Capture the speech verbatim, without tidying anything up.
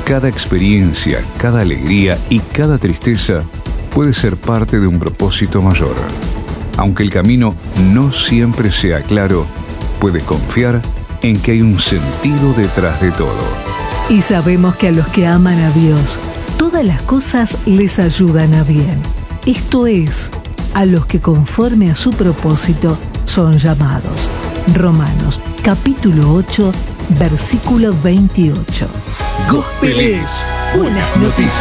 Cada experiencia, cada alegría y cada tristeza puede ser parte de un propósito mayor. Aunque el camino no siempre sea claro, puedes confiar en que hay un sentido detrás de todo. Y sabemos que a los que aman a Dios, todas las cosas les ayudan a bien. Esto es, a los que conforme a su propósito son llamados. Romanos, capítulo ocho, versículo veintiocho. Gospel es Buenas Noticias.